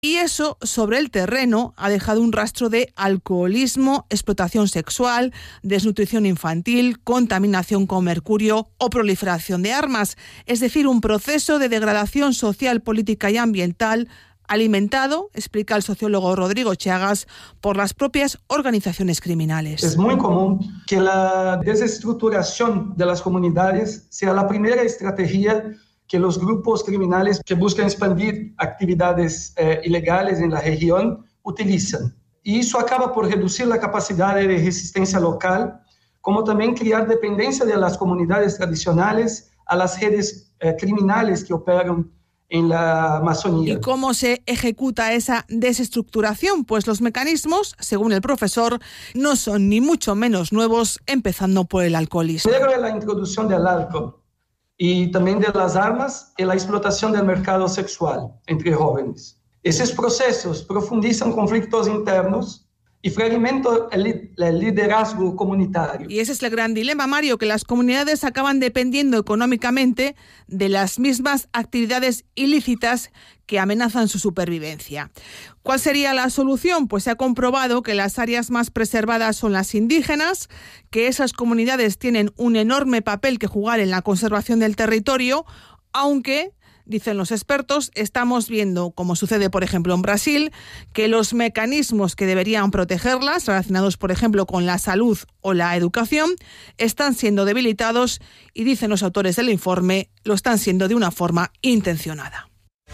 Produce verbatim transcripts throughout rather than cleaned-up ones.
Y eso, sobre el terreno, ha dejado un rastro de alcoholismo, explotación sexual, desnutrición infantil, contaminación con mercurio o proliferación de armas. Es decir, un proceso de degradación social, política y ambiental alimentado, explica el sociólogo Rodrigo Chagas, por las propias organizaciones criminales. Es muy común que la desestructuración de las comunidades sea la primera estrategia que los grupos criminales que buscan expandir actividades eh, ilegales en la región utilizan. Y eso acaba por reducir la capacidad de resistencia local, como también crear dependencia de las comunidades tradicionales a las redes eh, criminales que operan en la Amazonía. ¿Y cómo se ejecuta esa desestructuración? Pues los mecanismos, según el profesor, no son ni mucho menos nuevos, empezando por el alcoholismo. Primero es la introducción del alcohol y también de las armas y la explotación del mercado sexual entre jóvenes. Esos procesos profundizan conflictos internos y fragmentan el, el liderazgo comunitario. Y ese es el gran dilema, Mario, que las comunidades acaban dependiendo económicamente de las mismas actividades ilícitas que amenazan su supervivencia. ¿Cuál sería la solución? Pues se ha comprobado que las áreas más preservadas son las indígenas, que esas comunidades tienen un enorme papel que jugar en la conservación del territorio, aunque, dicen los expertos, estamos viendo, como sucede por ejemplo en Brasil, que los mecanismos que deberían protegerlas, relacionados por ejemplo con la salud o la educación, están siendo debilitados y, dicen los autores del informe, lo están siendo de una forma intencionada.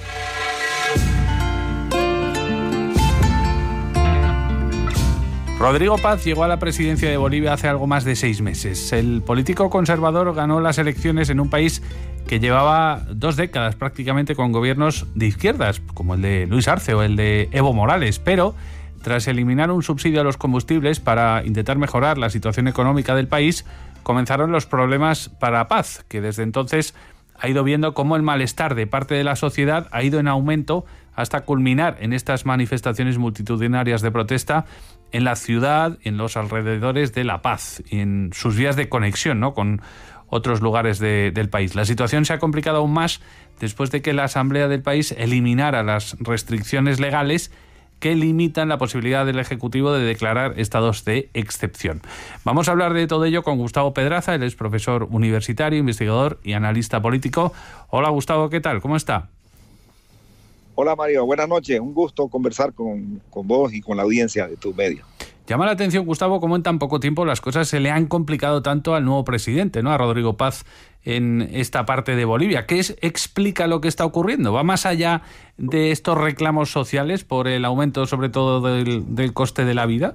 Rodrigo Paz llegó a la presidencia de Bolivia hace algo más de seis meses. El político conservador ganó las elecciones en un país que llevaba dos décadas prácticamente con gobiernos de izquierdas, como el de Luis Arce o el de Evo Morales, pero tras eliminar un subsidio a los combustibles para intentar mejorar la situación económica del país, comenzaron los problemas para Paz, que desde entonces ha ido viendo cómo el malestar de parte de la sociedad ha ido en aumento hasta culminar en estas manifestaciones multitudinarias de protesta en la ciudad, en los alrededores de La Paz, en sus vías de conexión, ¿no?, con otros lugares de, del país. La situación se ha complicado aún más después de que la Asamblea del país eliminara las restricciones legales que limitan la posibilidad del Ejecutivo de declarar estados de excepción. Vamos a hablar de todo ello con Gustavo Pedraza, él es profesor universitario, investigador y analista político. Hola Gustavo, ¿qué tal? ¿Cómo está? Hola Mario, buenas noches. Un gusto conversar con, con vos y con la audiencia de tu medio. Llama la atención, Gustavo, cómo en tan poco tiempo las cosas se le han complicado tanto al nuevo presidente, ¿no?, a Rodrigo Paz, en esta parte de Bolivia. ¿Qué es, explica lo que está ocurriendo? ¿Va más allá de estos reclamos sociales por el aumento, sobre todo, del, del coste de la vida?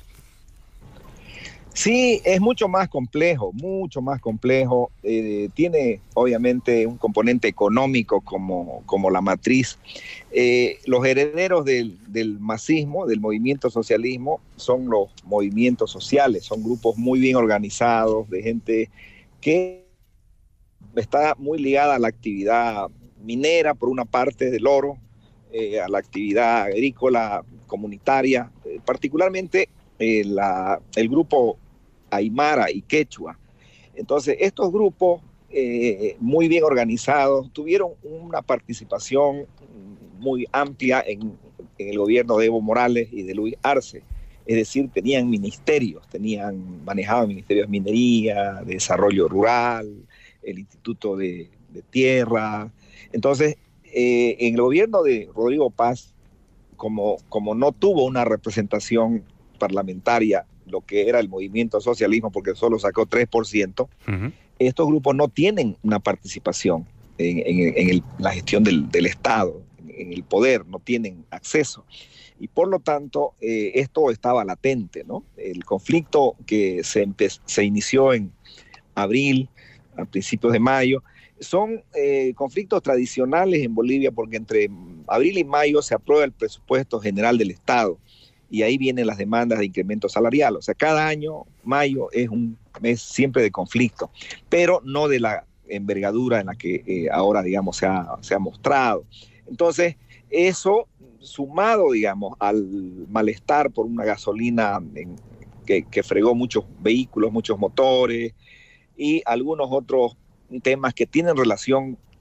Sí, es mucho más complejo, mucho más complejo. Eh, tiene obviamente un componente económico como, como la matriz. Eh, los herederos del, del masismo, del movimiento socialismo, son los movimientos sociales, son grupos muy bien organizados, de gente que está muy ligada a la actividad minera, por una parte del oro, eh, a la actividad agrícola, comunitaria, eh, particularmente eh, la, el grupo Aymara y Quechua. Entonces, estos grupos eh, muy bien organizados tuvieron una participación muy amplia en, en el gobierno de Evo Morales y de Luis Arce. Es decir, tenían ministerios, tenían, manejaban ministerios de minería, de desarrollo rural, el Instituto de, de Tierra. Entonces, eh, en el gobierno de Rodrigo Paz, como, como no tuvo una representación parlamentaria, lo que era el movimiento socialismo, porque solo sacó tres por ciento, uh-huh. Estos grupos no tienen una participación en, en, en el, la gestión del, del Estado, en, en el poder, no tienen acceso. Y por lo tanto, eh, esto estaba latente, ¿no? El conflicto que se, empe- se inició en abril, a principios de mayo, son eh, conflictos tradicionales en Bolivia, porque entre abril y mayo se aprueba el presupuesto general del Estado, y ahí vienen las demandas de incremento salarial. O sea, cada año, mayo es un mes siempre de conflicto, pero no de la envergadura en la que eh, ahora, digamos, se ha, se ha mostrado. Entonces, eso sumado, digamos, al malestar por una gasolina en, que, que fregó muchos vehículos, muchos motores, y algunos otros temas que tienen relación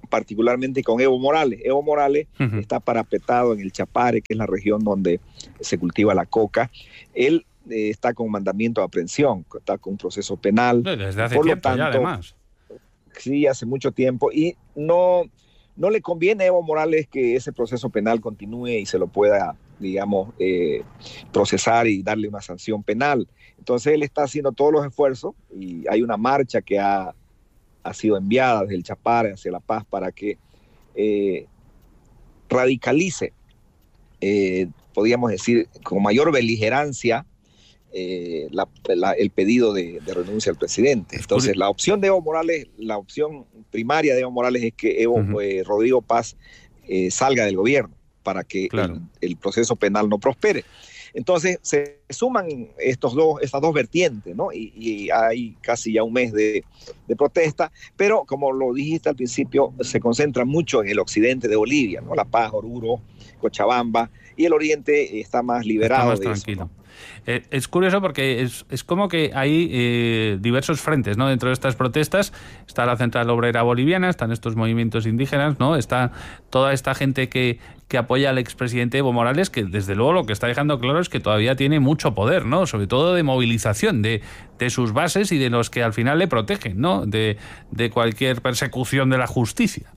particularmente con Evo Morales. Evo Morales uh-huh. está parapetado en el Chapare, que es la región donde se cultiva la coca. Él eh, está con mandamiento de aprehensión, está con un proceso penal. Desde hace por tiempo lo tanto, ya, además. Sí, hace mucho tiempo. Y no, no le conviene a Evo Morales que ese proceso penal continúe y se lo pueda, digamos, eh, procesar y darle una sanción penal. Entonces él está haciendo todos los esfuerzos y hay una marcha que ha, ha sido enviada desde el Chapare hacia La Paz para que eh, radicalice, eh, podríamos decir, con mayor beligerancia eh, la, la, el pedido de, de renuncia al presidente. Entonces la opción de Evo Morales, la opción primaria de Evo Morales es que Evo, uh-huh. eh, Rodrigo Paz eh, salga del gobierno para que claro. el, el proceso penal no prospere. Entonces se suman estos dos, estas dos vertientes, ¿no? Y, y hay casi ya un mes de, de protesta, pero como lo dijiste al principio, se concentra mucho en el occidente de Bolivia, ¿no? La Paz, Oruro, Cochabamba, y el oriente está más liberado. Está más de tranquilo. Eso, ¿no? Eh, es curioso porque es, es como que hay eh, diversos frentes, ¿no? Dentro de estas protestas está la Central Obrera Boliviana, están estos movimientos indígenas, ¿no? Está toda esta gente que, que apoya al expresidente Evo Morales, que desde luego lo que está dejando claro es que todavía tiene mucho poder, ¿no? Sobre todo de movilización de, de sus bases y de los que al final le protegen, ¿no? De, de cualquier persecución de la justicia.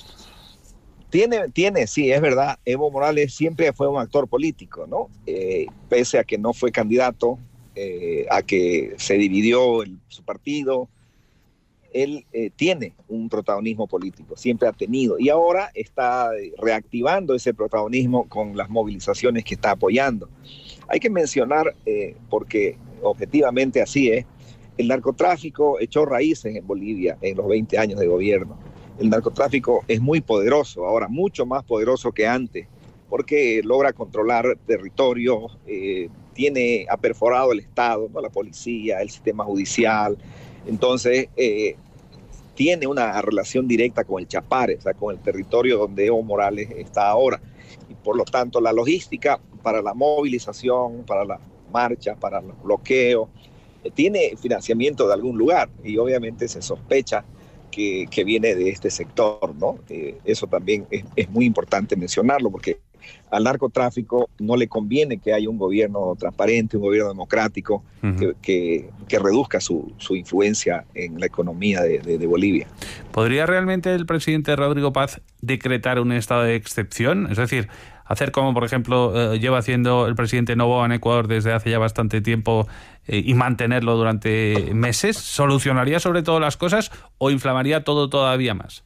Tiene, tiene, sí, es verdad, Evo Morales siempre fue un actor político, ¿no? Eh, pese a que no fue candidato, eh, a que se dividió el, su partido, él eh, tiene un protagonismo político, siempre ha tenido, y ahora está reactivando ese protagonismo con las movilizaciones que está apoyando. Hay que mencionar, eh, porque objetivamente así es, el narcotráfico echó raíces en Bolivia en los veinte años de gobierno. El narcotráfico es muy poderoso, ahora mucho más poderoso que antes, porque logra controlar territorios, eh, tiene, ha perforado el Estado, ¿no? La policía, el sistema judicial, entonces eh, tiene una relación directa con el Chapare, o sea, con el territorio donde Evo Morales está ahora. Y por lo tanto, la logística para la movilización, para las marchas, para los bloqueos, eh, tiene financiamiento de algún lugar y obviamente se sospecha Que, que viene de este sector, ¿no? Eh, eso también es, es muy importante mencionarlo, porque al narcotráfico no le conviene que haya un gobierno transparente, un gobierno democrático, uh-huh. que, que, que reduzca su, su influencia en la economía de, de, de Bolivia. ¿Podría realmente el presidente Rodrigo Paz decretar un estado de excepción? Es decir, hacer como, por ejemplo, eh, lleva haciendo el presidente Noboa en Ecuador desde hace ya bastante tiempo eh, y mantenerlo durante meses, ¿solucionaría sobre todo las cosas o inflamaría todo todavía más?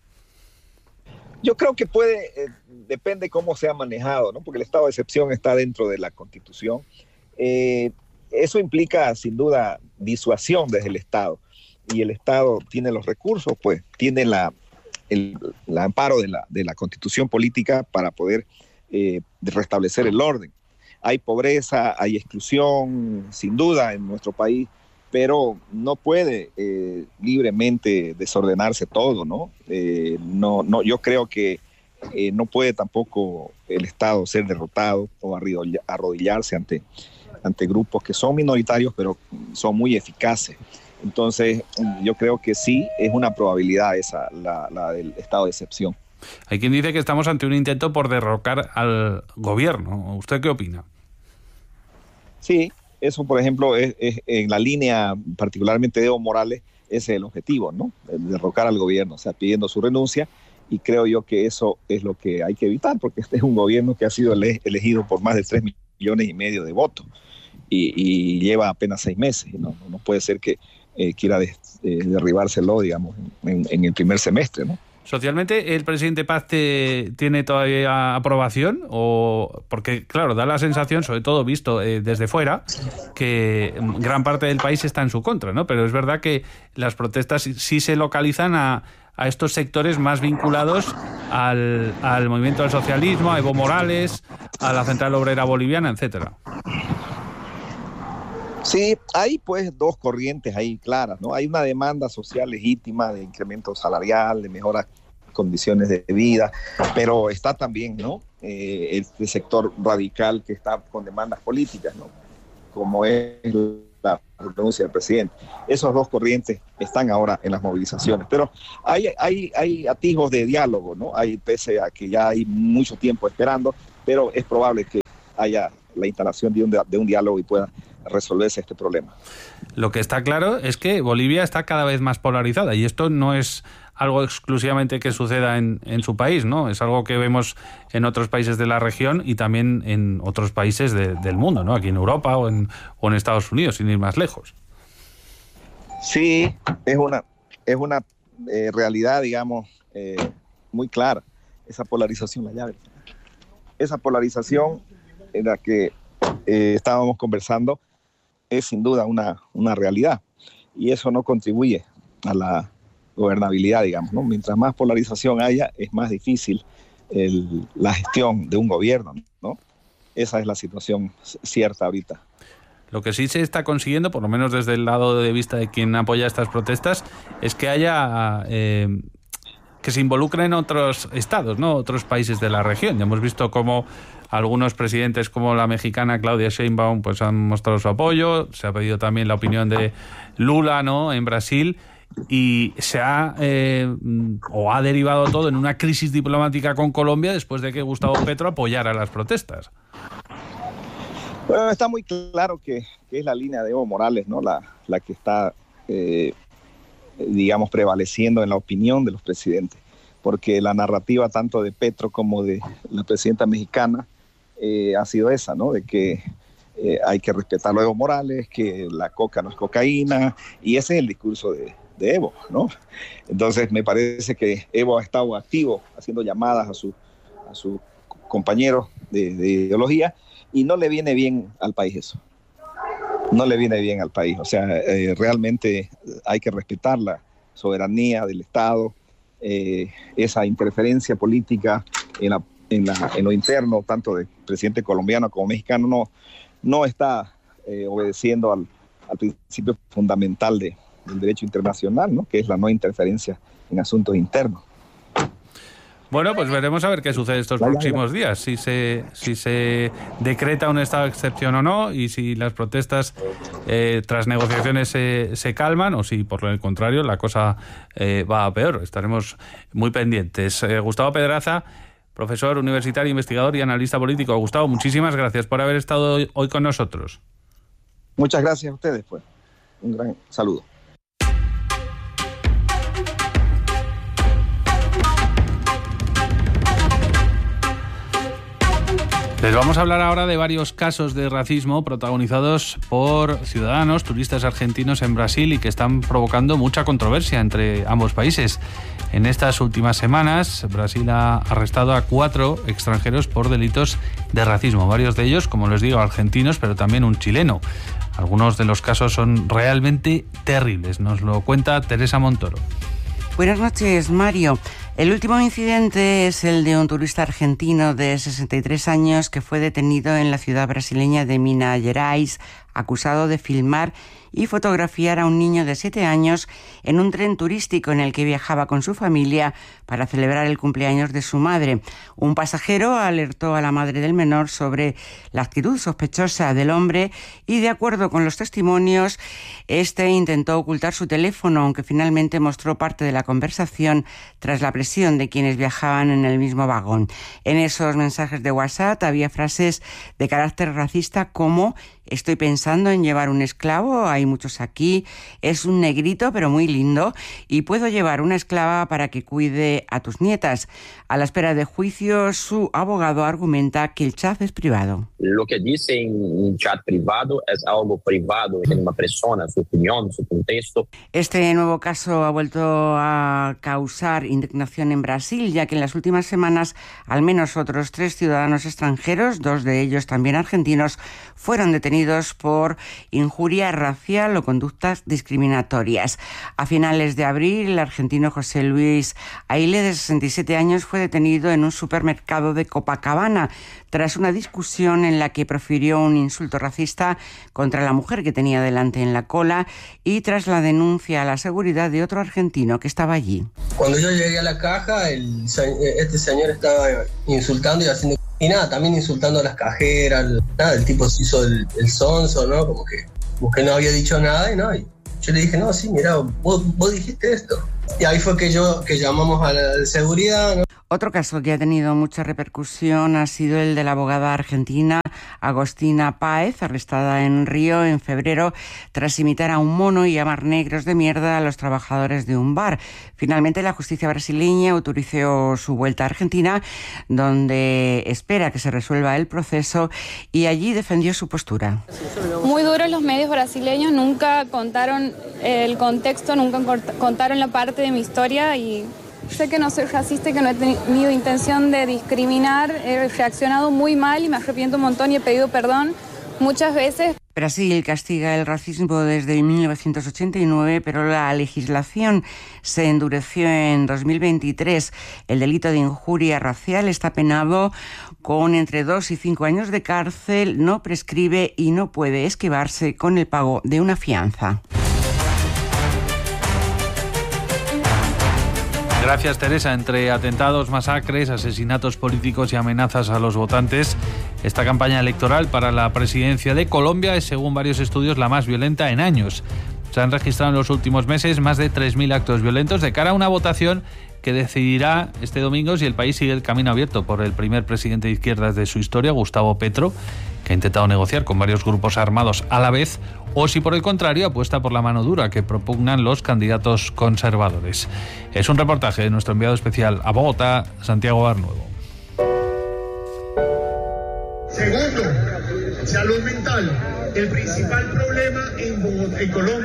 Yo creo que puede, eh, depende cómo sea manejado, ¿no? Porque el estado de excepción está dentro de la Constitución. Eh, eso implica, sin duda, disuasión desde el Estado. Y el Estado tiene los recursos, pues, tiene la, el, el amparo de la, de la Constitución política para poder Eh, de restablecer el orden. Hay pobreza, hay exclusión, sin duda, en nuestro país, pero no puede eh, libremente desordenarse todo, ¿no? Eh, no, no yo creo que eh, no puede tampoco el Estado ser derrotado o arrodillarse ante, ante grupos que son minoritarios, pero son muy eficaces. Entonces, yo creo que sí, es una probabilidad esa, la, la del estado de excepción. Hay quien dice que estamos ante un intento por derrocar al gobierno. ¿Usted qué opina? Sí, eso por ejemplo es, es en la línea particularmente de Evo Morales, ese es el objetivo, ¿no? El derrocar al gobierno, o sea, pidiendo su renuncia, y creo yo que eso es lo que hay que evitar, porque este es un gobierno que ha sido ele- elegido por más de tres millones y medio de votos y, y lleva apenas seis meses, ¿no? No puede ser que eh, quiera de, eh, derribárselo, digamos, en, en el primer semestre, ¿no? ¿Socialmente el presidente Paz te, tiene todavía aprobación? O porque, claro, da la sensación, sobre todo visto eh, desde fuera, que gran parte del país está en su contra, ¿no? Pero es verdad que las protestas sí se localizan a, a estos sectores más vinculados al, al movimiento del socialismo, a Evo Morales, a la Central Obrera Boliviana, etcétera. Sí, hay pues dos corrientes ahí claras, ¿no? Hay una demanda social legítima de incremento salarial, de mejoras condiciones de vida, pero está también, ¿no? Eh, este sector radical que está con demandas políticas, ¿no? Como es la renuncia del presidente. Esos dos corrientes están ahora en las movilizaciones, pero hay, hay, hay atisbos de diálogo, ¿no? Hay, pese a que ya hay mucho tiempo esperando, pero es probable que haya la instalación de un, de un diálogo y pueda resolverse este problema. Lo que está claro es que Bolivia está cada vez más polarizada y esto no es algo exclusivamente que suceda en, en su país, ¿no? Es algo que vemos en otros países de la región y también en otros países de, del mundo, ¿no? Aquí en Europa o en, o en Estados Unidos, sin ir más lejos. Sí, es una, es una eh, realidad, digamos, eh, muy clara, esa polarización, la llave. Esa polarización en la que eh, estábamos conversando es sin duda una, una realidad y eso no contribuye a la gobernabilidad, digamos, ¿no? Mientras más polarización haya, es más difícil el, la gestión de un gobierno, ¿no? Esa es la situación cierta ahorita. Lo que sí se está consiguiendo, por lo menos desde el lado de vista de quien apoya estas protestas, es que haya eh, que se involucren otros estados, ¿no? Otros países de la región. Ya hemos visto cómo algunos presidentes como la mexicana Claudia Sheinbaum pues han mostrado su apoyo, se ha pedido también la opinión de Lula, ¿no?, en Brasil, y se ha eh, o ha derivado todo en una crisis diplomática con Colombia después de que Gustavo Petro apoyara las protestas. Bueno, está muy claro que, que es la línea de Evo Morales, ¿no?, la, la que está, eh, digamos, prevaleciendo en la opinión de los presidentes, porque la narrativa tanto de Petro como de la presidenta mexicana eh, ha sido esa, ¿no?, de que eh, hay que respetar a Evo Morales, que la coca no es cocaína, y ese es el discurso de, de Evo, ¿no? Entonces me parece que Evo ha estado activo haciendo llamadas a sus a su compañeros de, de ideología, y no le viene bien al país eso. No le viene bien al país. O sea, eh, realmente hay que respetar la soberanía del Estado, eh, esa interferencia política en, la, en, la, en lo interno, tanto del presidente colombiano como mexicano, no, no está eh, obedeciendo al, al principio fundamental de, del derecho internacional, ¿no?, que es la no interferencia en asuntos internos. Bueno, pues veremos a ver qué sucede estos próximos días, si se si se decreta un estado de excepción o no, y si las protestas eh, tras negociaciones se, se calman, o si por el contrario la cosa eh, va a peor. Estaremos muy pendientes. Eh, Gustavo Pedraza, profesor universitario, investigador y analista político. Gustavo, muchísimas gracias por haber estado hoy, hoy con nosotros. Muchas gracias a ustedes, pues. Un gran saludo. Les vamos a hablar ahora de varios casos de racismo protagonizados por ciudadanos, turistas argentinos en Brasil y que están provocando mucha controversia entre ambos países. En estas últimas semanas, Brasil ha arrestado a cuatro extranjeros por delitos de racismo, varios de ellos, como les digo, argentinos, pero también un chileno. Algunos de los casos son realmente terribles. Nos lo cuenta Teresa Montoro. Buenas noches, Mario. El último incidente es el de un turista argentino de sesenta y tres años que fue detenido en la ciudad brasileña de Minas Gerais, acusado de filmar y fotografiar a un niño de siete años en un tren turístico en el que viajaba con su familia para celebrar el cumpleaños de su madre. Un pasajero alertó a la madre del menor sobre la actitud sospechosa del hombre y, de acuerdo con los testimonios, este intentó ocultar su teléfono, aunque finalmente mostró parte de la conversación tras la presión de quienes viajaban en el mismo vagón. En esos mensajes de WhatsApp había frases de carácter racista como: estoy pensando en llevar un esclavo, hay muchos aquí, es un negrito pero muy lindo, y puedo llevar una esclava para que cuide a tus nietas. A la espera de juicio, su abogado argumenta que el chat es privado. Lo que dice en un chat privado es algo privado en una persona, su opinión, su contexto. Este nuevo caso ha vuelto a causar indignación en Brasil, ya que en las últimas semanas al menos otros tres ciudadanos extranjeros, dos de ellos también argentinos, fueron detenidos por injuria racial o conductas discriminatorias. A finales de abril, el argentino José Luis Aile, de sesenta y siete años, fue detenido en un supermercado de Copacabana tras una discusión en la que profirió un insulto racista contra la mujer que tenía delante en la cola y tras la denuncia a la seguridad de otro argentino que estaba allí. Cuando yo llegué a la caja, el, este señor estaba insultando y haciendo... Y nada, también insultando a las cajeras, nada, el tipo se hizo el, el sonso, ¿no? Como que porque no había dicho nada y no. Y yo le dije, no, sí, mira, vos, vos dijiste esto. Y ahí fue que yo que llamamos a la de seguridad, ¿no? Otro caso que ha tenido mucha repercusión ha sido el de la abogada argentina Agostina Páez, arrestada en Río en febrero tras imitar a un mono y llamar negros de mierda a los trabajadores de un bar. Finalmente, la justicia brasileña autorizó su vuelta a Argentina, donde espera que se resuelva el proceso, y allí defendió su postura. Muy duros los medios brasileños, nunca contaron el contexto, nunca contaron la parte de mi historia, y sé que no soy racista y que no he tenido intención de discriminar. He reaccionado muy mal y me arrepiento un montón y he pedido perdón muchas veces. Brasil castiga el racismo desde mil novecientos ochenta y nueve, pero la legislación se endureció en dos mil veintitrés. El delito de injuria racial está penado con entre dos y cinco años de cárcel, no prescribe y no puede esquivarse con el pago de una fianza. Gracias, Teresa. Entre atentados, masacres, asesinatos políticos y amenazas a los votantes, esta campaña electoral para la presidencia de Colombia es, según varios estudios, la más violenta en años. Se han registrado en los últimos meses más de tres mil actos violentos de cara a una votación que decidirá este domingo si el país sigue el camino abierto por el primer presidente de izquierdas de su historia, Gustavo Petro, que ha intentado negociar con varios grupos armados a la vez, o si por el contrario apuesta por la mano dura que propugnan los candidatos conservadores. Es un reportaje de nuestro enviado especial a Bogotá, Santiago Barnuevo. Segundo, salud mental, el principal problema en Bogotá, en Colombia.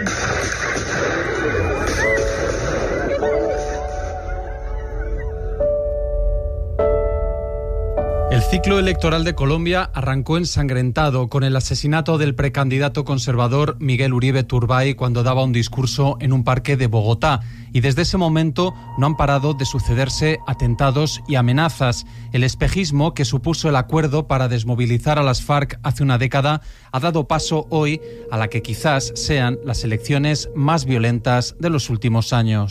El ciclo electoral de Colombia arrancó ensangrentado con el asesinato del precandidato conservador Miguel Uribe Turbay cuando daba un discurso en un parque de Bogotá, y desde ese momento no han parado de sucederse atentados y amenazas. El espejismo que supuso el acuerdo para desmovilizar a las FARC hace una década ha dado paso hoy a la que quizás sean las elecciones más violentas de los últimos años.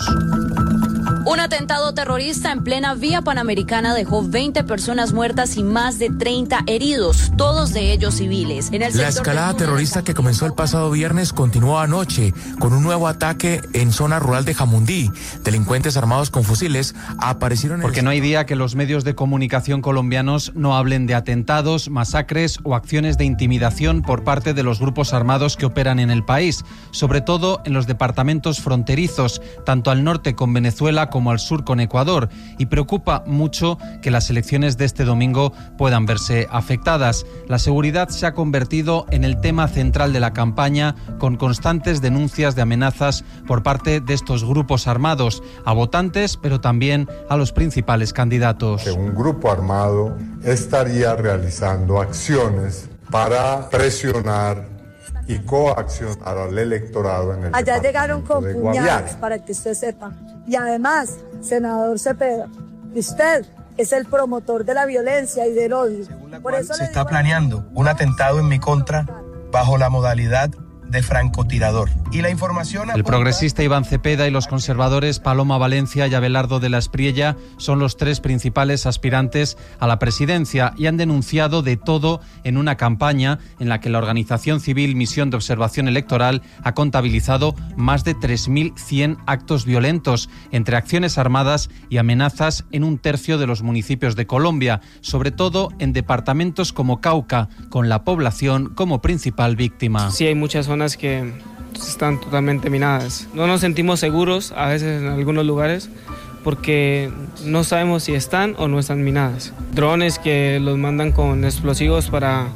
Un atentado terrorista en plena vía panamericana dejó veinte personas muertas y más de treinta heridos, todos de ellos civiles. En el La escalada terrorista que comenzó el pasado viernes continuó anoche con un nuevo ataque en zona rural de Jamundí. Delincuentes armados con fusiles aparecieron en... Porque no hay día que los medios de comunicación colombianos no hablen de atentados, masacres o acciones de intimidación por parte de los grupos armados que operan en el país, sobre todo en los departamentos fronterizos, tanto al norte con Venezuela como al sur con Ecuador, y preocupa mucho que las elecciones de este domingo puedan verse afectadas. La seguridad se ha convertido en el tema central de la campaña, con constantes denuncias de amenazas por parte de estos grupos armados a votantes, pero también a los principales candidatos. Que un grupo armado estaría realizando acciones para presionar y coaccionar al electorado en el Allá llegaron con de puñales, Guaviare. para que usted sepa. Y además, senador Cepeda, usted es el promotor de la violencia y del odio. Por eso se está planeando un atentado en mi contra bajo la modalidad de francotirador. Y la información... El progresista Iván Cepeda y los conservadores Paloma Valencia y Abelardo de la Espriella son los tres principales aspirantes a la presidencia y han denunciado de todo en una campaña en la que la organización civil Misión de Observación Electoral ha contabilizado más de tres mil cien actos violentos, entre acciones armadas y amenazas en un tercio de los municipios de Colombia, sobre todo en departamentos como Cauca, con la población como principal víctima. Sí, hay muchas zonas que están totalmente minadas. No nos sentimos seguros a veces en algunos lugares porque no sabemos si están o no están minadas. Drones que los mandan con explosivos para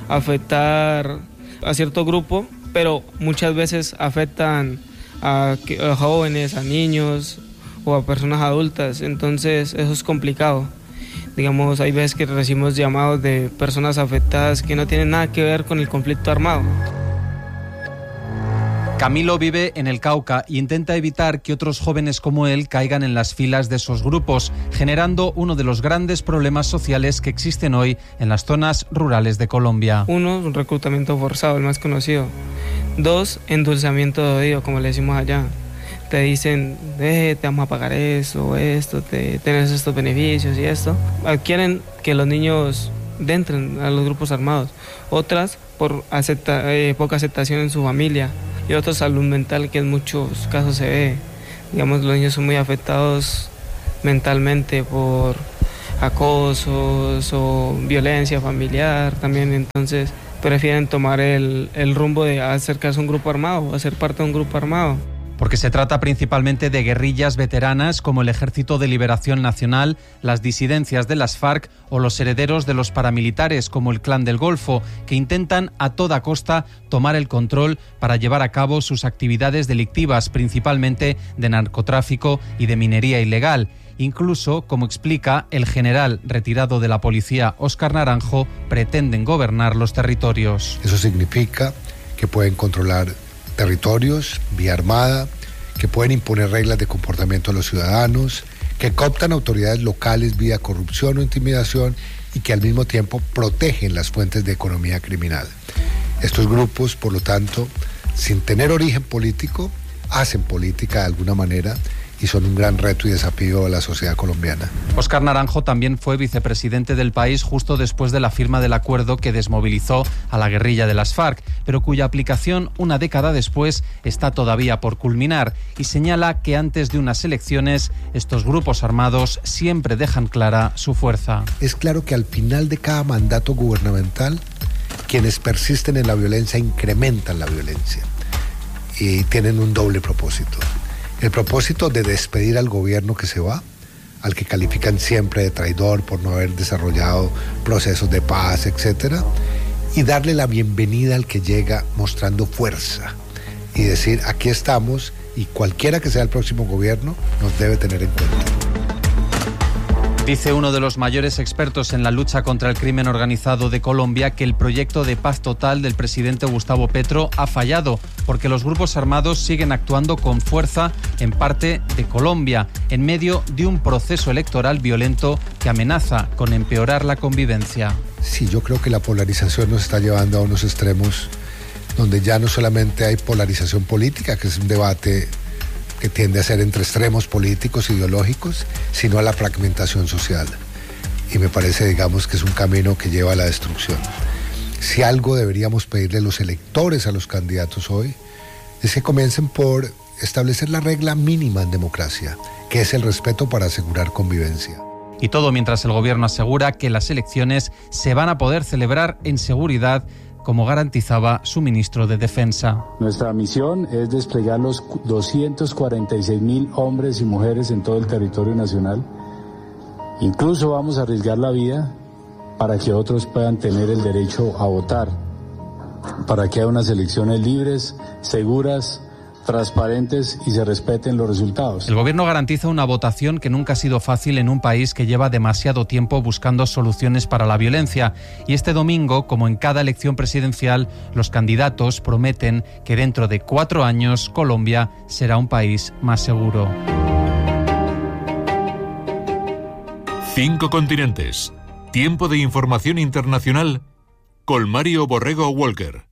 afectar a cierto grupo, pero muchas veces afectan a, a jóvenes, a niños o a personas adultas, entonces eso es complicado. Digamos, hay veces que recibimos llamados de personas afectadas que no tienen nada que ver con el conflicto armado. Camilo vive en el Cauca e intenta evitar que otros jóvenes como él caigan en las filas de esos grupos, generando uno de los grandes problemas sociales que existen hoy en las zonas rurales de Colombia. Uno, un reclutamiento forzado, el más conocido. Dos, endulzamiento de oído, como le decimos allá. Te dicen, eh, te vamos a pagar eso, esto, te, tienes estos beneficios y esto. Quieren que los niños dentren a los grupos armados, otras por acepta, eh, poca aceptación en su familia y otras salud mental que en muchos casos se ve. Digamos, los niños son muy afectados mentalmente por acosos o violencia familiar también, entonces prefieren tomar el, el rumbo de acercarse a un grupo armado o hacer parte de un grupo armado. Porque se trata principalmente de guerrillas veteranas como el Ejército de Liberación Nacional, las disidencias de las FARC o los herederos de los paramilitares como el Clan del Golfo, que intentan a toda costa tomar el control para llevar a cabo sus actividades delictivas, principalmente de narcotráfico y de minería ilegal. Incluso, como explica el general retirado de la policía Óscar Naranjo, pretenden gobernar los territorios. Eso significa que pueden controlar territorios vía armada, que pueden imponer reglas de comportamiento a los ciudadanos, que cooptan autoridades locales vía corrupción o intimidación y que al mismo tiempo protegen las fuentes de economía criminal. Estos grupos, por lo tanto, sin tener origen político, hacen política de alguna manera y son un gran reto y desafío a la sociedad colombiana. Óscar Naranjo también fue vicepresidente del país justo después de la firma del acuerdo que desmovilizó a la guerrilla de las FARC, pero cuya aplicación una década después está todavía por culminar, y señala que antes de unas elecciones estos grupos armados siempre dejan clara su fuerza. Es claro que al final de cada mandato gubernamental, quienes persisten en la violencia incrementan la violencia y tienen un doble propósito. El propósito de despedir al gobierno que se va, al que califican siempre de traidor por no haber desarrollado procesos de paz, etcétera, y darle la bienvenida al que llega mostrando fuerza y decir, aquí estamos y cualquiera que sea el próximo gobierno nos debe tener en cuenta. Dice uno de los mayores expertos en la lucha contra el crimen organizado de Colombia que el proyecto de paz total del presidente Gustavo Petro ha fallado porque los grupos armados siguen actuando con fuerza en parte de Colombia, en medio de un proceso electoral violento que amenaza con empeorar la convivencia. Sí, yo creo que la polarización nos está llevando a unos extremos donde ya no solamente hay polarización política, que es un debate que tiende a ser entre extremos políticos, ideológicos, sino a la fragmentación social. Y me parece, digamos, que es un camino que lleva a la destrucción. Si algo deberíamos pedirle a los electores, a los candidatos hoy, es que comiencen por establecer la regla mínima en democracia, que es el respeto para asegurar convivencia. Y todo mientras el gobierno asegura que las elecciones se van a poder celebrar en seguridad, como garantizaba su ministro de Defensa. Nuestra misión es desplegar los doscientos cuarenta y seis mil hombres y mujeres en todo el territorio nacional. Incluso vamos a arriesgar la vida para que otros puedan tener el derecho a votar, para que haya unas elecciones libres, seguras, transparentes y se respeten los resultados. El gobierno garantiza una votación que nunca ha sido fácil en un país que lleva demasiado tiempo buscando soluciones para la violencia. Y este domingo, como en cada elección presidencial, los candidatos prometen que dentro de cuatro años Colombia será un país más seguro. Cinco continentes. Tiempo de información internacional con Mario Borrego Walker.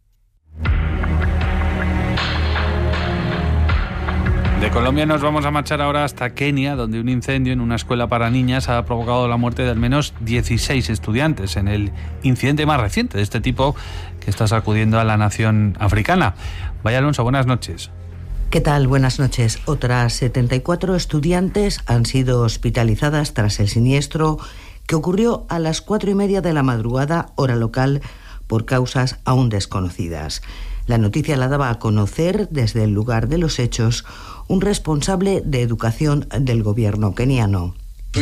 De Colombia nos vamos a marchar ahora hasta Kenia, donde un incendio en una escuela para niñas ha provocado la muerte de al menos dieciséis estudiantes en el incidente más reciente de este tipo que está sacudiendo a la nación africana. Vaya Alonso, buenas noches. ¿Qué tal? Buenas noches. Otras setenta y cuatro estudiantes han sido hospitalizadas tras el siniestro que ocurrió a las cuatro y media de la madrugada, hora local, por causas aún desconocidas. La noticia la daba a conocer desde el lugar de los hechos un responsable de educación del gobierno keniano.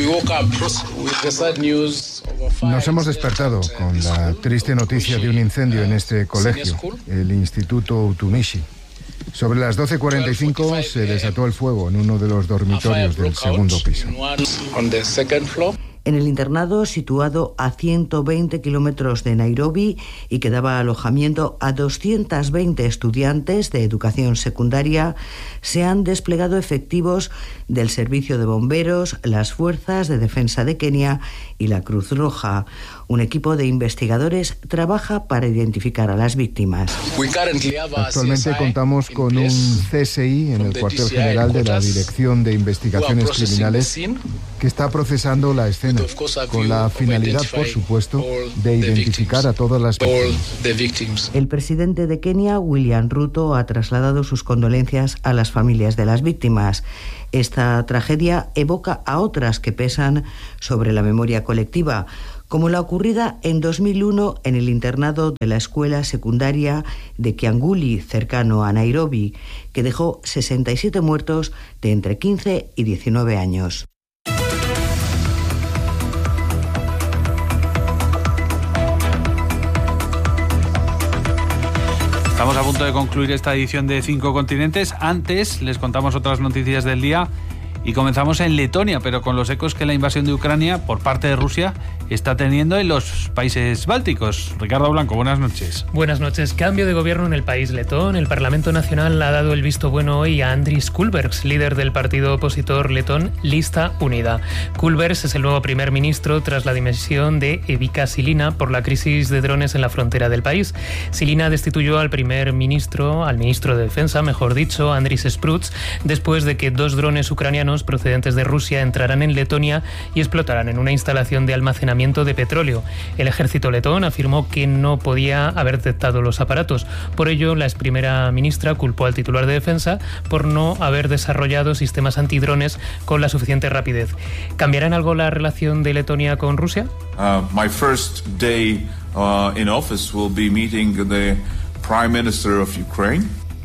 Nos hemos despertado con la triste noticia de un incendio en este colegio, el Instituto Utumishi. Sobre las doce cuarenta y cinco se desató el fuego en uno de los dormitorios del segundo piso. En el internado, situado a ciento veinte kilómetros de Nairobi y que daba alojamiento a doscientos veinte estudiantes de educación secundaria, se han desplegado efectivos del Servicio de Bomberos, las Fuerzas de Defensa de Kenia y la Cruz Roja. Un equipo de investigadores trabaja para identificar a las víctimas. Actualmente contamos con un C S I en el cuartel general de la Dirección de Investigaciones Criminales que está procesando la escena mañana, con la finalidad, por supuesto, de identificar a todas las víctimas. El presidente de Kenia, William Ruto, ha trasladado sus condolencias a las familias de las víctimas. Esta tragedia evoca a otras que pesan sobre la memoria colectiva, como la ocurrida en dos mil uno en el internado de la escuela secundaria de Kianguli, cercano a Nairobi, que dejó sesenta y siete muertos de entre quince y diecinueve años. Estamos a punto de concluir esta edición de Cinco Continentes. Antes les contamos otras noticias del día y comenzamos en Letonia, pero con los ecos que la invasión de Ucrania por parte de Rusia está teniendo en los países bálticos. Ricardo Blanco, buenas noches. Buenas noches. Cambio de gobierno en el país letón. El Parlamento Nacional ha dado el visto bueno hoy a Andris Kulbergs, líder del partido opositor letón Lista Unida. Kulbergs es el nuevo primer ministro tras la dimisión de Evika Silina por la crisis de drones en la frontera del país. Silina destituyó al primer ministro, al ministro de Defensa, mejor dicho, Andris Spruds, después de que dos drones ucranianos procedentes de Rusia entraran en Letonia y explotaran en una instalación de almacenamiento de petróleo. El ejército letón afirmó que no podía haber detectado los aparatos. Por ello, la ex primera ministra culpó al titular de defensa por no haber desarrollado sistemas antidrones con la suficiente rapidez. ¿Cambiará en algo la relación de Letonia con Rusia? Uh, my first day uh, in office will be meeting the Prime Minister of Ukraine.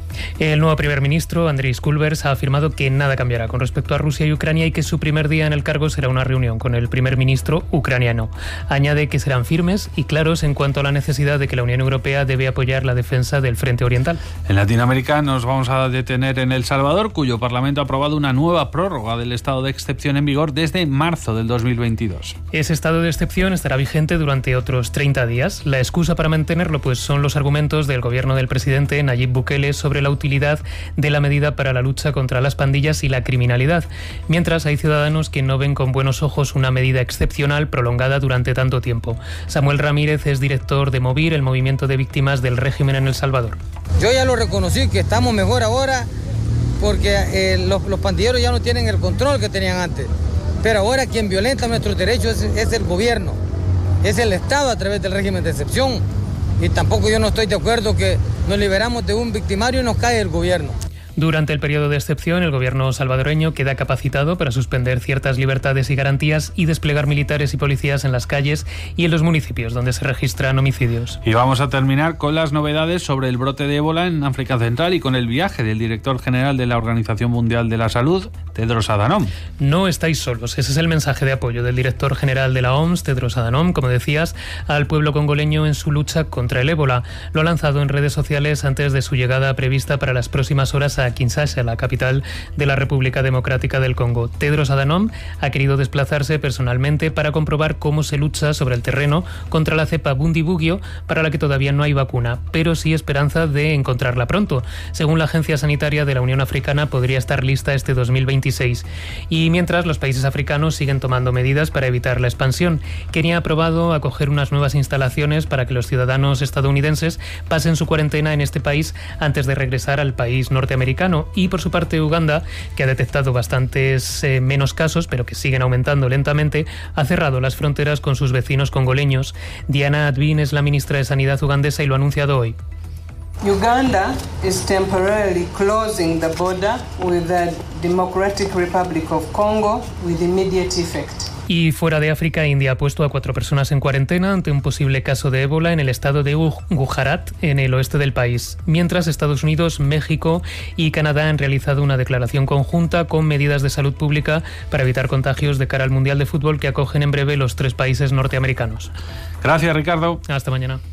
El nuevo primer ministro, Andris Kulbergs, ha afirmado que nada cambiará con respecto a Rusia y Ucrania y que su primer día en el cargo será una reunión con el primer ministro ucraniano. Añade que serán firmes y claros en cuanto a la necesidad de que la Unión Europea debe apoyar la defensa del frente oriental. En Latinoamérica nos vamos a detener en El Salvador, cuyo Parlamento ha aprobado una nueva prórroga del estado de excepción en vigor desde marzo del dos mil veintidós. Ese estado de excepción estará vigente durante otros treinta días. La excusa para mantenerlo pues son los argumentos del gobierno del presidente Nayib Bukele sobre la utilidad de la medida para la lucha contra las pandillas y la criminalidad, mientras hay ciudadanos que no ven con buenos ojos una medida excepcional prolongada durante tanto tiempo. Samuel Ramírez es director de Movir, el movimiento de víctimas del régimen en El Salvador. Yo ya lo reconocí que estamos mejor ahora porque eh, los, los pandilleros ya no tienen el control que tenían antes, pero ahora quien violenta nuestros derechos es, es el gobierno, es el Estado a través del régimen de excepción. Y tampoco yo no estoy de acuerdo que nos liberamos de un victimario y nos cae el gobierno. Durante el periodo de excepción, el gobierno salvadoreño queda capacitado para suspender ciertas libertades y garantías y desplegar militares y policías en las calles y en los municipios donde se registran homicidios. Y vamos a terminar con las novedades sobre el brote de ébola en África Central y con el viaje del director general de la Organización Mundial de la Salud, Tedros Adhanom. No estáis solos. Ese es el mensaje de apoyo del director general de la O M S, Tedros Adhanom, como decías, al pueblo congoleño en su lucha contra el ébola. Lo ha lanzado en redes sociales antes de su llegada prevista para las próximas horas a Kinshasa, la capital de la República Democrática del Congo. Tedros Adhanom ha querido desplazarse personalmente para comprobar cómo se lucha sobre el terreno contra la cepa Bundibugyo, para la que todavía no hay vacuna, pero sí esperanza de encontrarla pronto. Según la Agencia Sanitaria de la Unión Africana, podría estar lista este dos mil veintiséis. Y mientras, los países africanos siguen tomando medidas para evitar la expansión. Kenia ha aprobado acoger unas nuevas instalaciones para que los ciudadanos estadounidenses pasen su cuarentena en este país antes de regresar al país norteamericano. Y por su parte, Uganda, que ha detectado bastantes eh, menos casos, pero que siguen aumentando lentamente, ha cerrado las fronteras con sus vecinos congoleños. Diana Advin es la ministra de Sanidad ugandesa y lo ha anunciado hoy. Uganda is temporarily closing the border with the Democratic Republic of Congo with immediate effect. Y fuera de África, India ha puesto a cuatro personas en cuarentena ante un posible caso de ébola en el estado de Gujarat, en el oeste del país. Mientras, Estados Unidos, México y Canadá han realizado una declaración conjunta con medidas de salud pública para evitar contagios de cara al Mundial de Fútbol que acogen en breve los tres países norteamericanos. Gracias, Ricardo. Hasta mañana.